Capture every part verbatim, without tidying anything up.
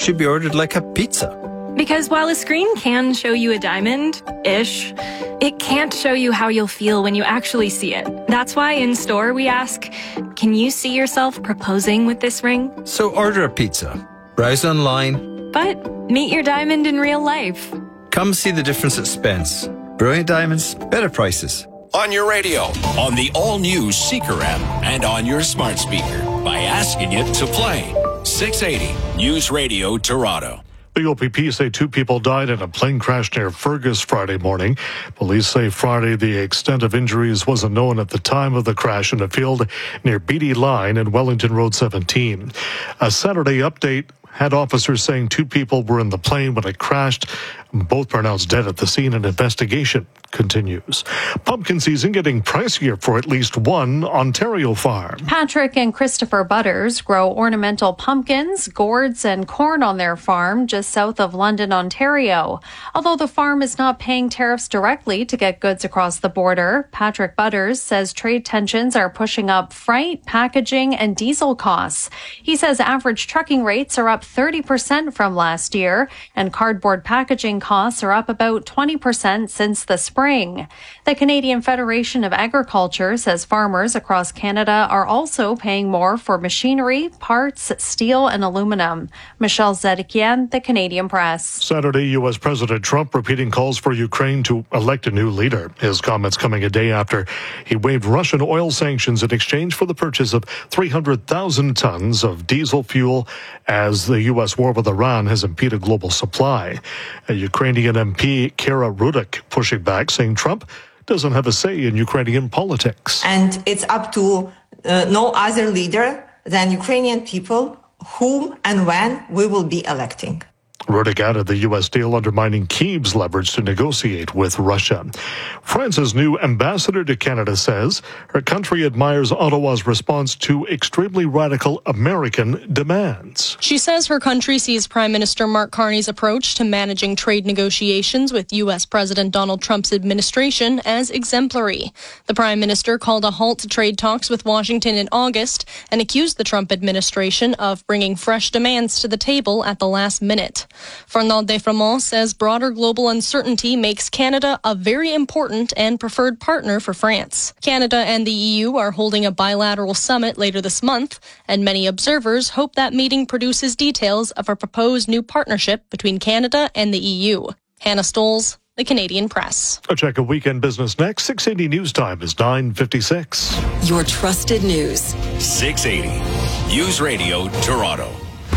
should be ordered like a pizza. Because while a screen can show you a diamond-ish, it can't show you how you'll feel when you actually see it. That's why in store we ask, can you see yourself proposing with this ring? So order a pizza, browse online, but meet your diamond in real life. Come see the difference at Spence. Brilliant diamonds, better prices. On your radio, on the all-new Seeker app, and on your smart speaker by asking it to play. six eighty News Radio Toronto. The O P P say two people died in a plane crash near Fergus Friday morning. Police say Friday the extent of injuries wasn't known at the time of the crash in a field near Beatty Line and Wellington Road seventeen. A Saturday update had officers saying two people were in the plane when it crashed. Both pronounced dead at the scene. An investigation continues. Pumpkin season getting pricier for at least one Ontario farm. Patrick and Christopher Butters grow ornamental pumpkins, gourds, and corn on their farm just south of London, Ontario. Although the farm is not paying tariffs directly to get goods across the border, Patrick Butters says trade tensions are pushing up freight, packaging, and diesel costs. He says average trucking rates are up thirty percent from last year, and cardboard packaging costs are up about twenty percent since the spring. The Canadian Federation of Agriculture says farmers across Canada are also paying more for machinery, parts, steel, and aluminum. Michelle Zedekian, The Canadian Press. Saturday, U S. President Trump repeating calls for Ukraine to elect a new leader. His comments coming a day after he waived Russian oil sanctions in exchange for the purchase of three hundred thousand tons of diesel fuel as the U S war with Iran has impeded global supply. A Ukrainian M P, Kara Rudik, pushing back, saying Trump doesn't have a say in Ukrainian politics. And it's up to uh, no other leader than Ukrainian people whom and when we will be electing. Rudik added the U S deal undermining Kyiv's leverage to negotiate with Russia. France's new ambassador to Canada says her country admires Ottawa's response to extremely radical American demands. She says her country sees Prime Minister Mark Carney's approach to managing trade negotiations with U S. President Donald Trump's administration as exemplary. The Prime Minister called a halt to trade talks with Washington in August and accused the Trump administration of bringing fresh demands to the table at the last minute. Fernand Defremont says broader global uncertainty makes Canada a very important and preferred partner for France. Canada and the E U are holding a bilateral summit later this month, and many observers hope that meeting produces details of a proposed new partnership between Canada and the E U. Hannah Stoles, The Canadian Press. A check of weekend business next. six eighty News Time is nine fifty-six. Your trusted news. six eighty News Radio Toronto.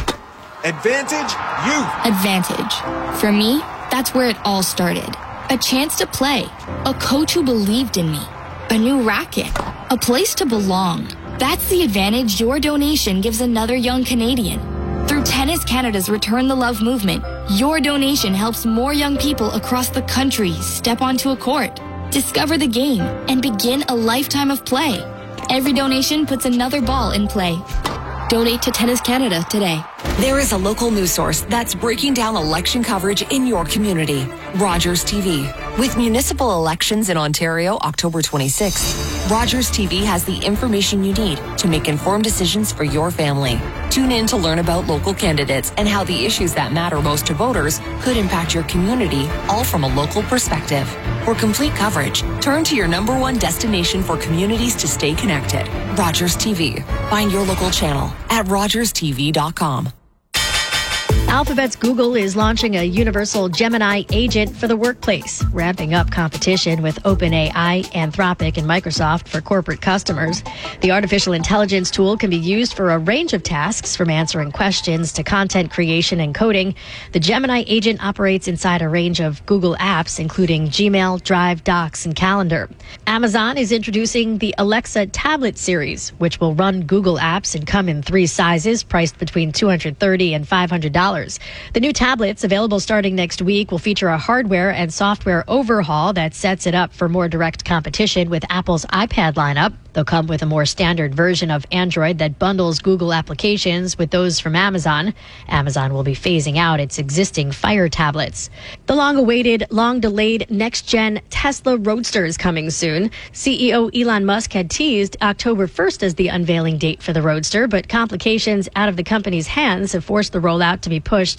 Advantage Youth. Advantage. For me, that's where it all started. A chance to play. A coach who believed in me. A new racket. A place to belong. That's the advantage your donation gives another young Canadian. Through Tennis Canada's Return the Love movement, your donation helps more young people across the country step onto a court, discover the game, and begin a lifetime of play. Every donation puts another ball in play. Donate to Tennis Canada today. There is a local news source that's breaking down election coverage in your community. Rogers T V. With municipal elections in Ontario October twenty-sixth, Rogers T V has the information you need to make informed decisions for your family. Tune in to learn about local candidates and how the issues that matter most to voters could impact your community, all from a local perspective. For complete coverage, turn to your number one destination for communities to stay connected. Rogers T V. Find your local channel at rogers t v dot com. Alphabet's Google is launching a universal Gemini agent for the workplace, ramping up competition with OpenAI, Anthropic, and Microsoft for corporate customers. The artificial intelligence tool can be used for a range of tasks, from answering questions to content creation and coding. The Gemini agent operates inside a range of Google apps, including Gmail, Drive, Docs, and Calendar. Amazon is introducing the Alexa tablet series, which will run Google apps and come in three sizes, priced between two hundred thirty dollars and five hundred dollars. The new tablets, available starting next week, will feature a hardware and software overhaul that sets it up for more direct competition with Apple's iPad lineup. They'll come with a more standard version of Android that bundles Google applications with those from Amazon. Amazon will be phasing out its existing Fire tablets. The long-awaited, long-delayed next-gen Tesla Roadster is coming soon. C E O Elon Musk had teased October first as the unveiling date for the Roadster, but complications out of the company's hands have forced the rollout to be pushed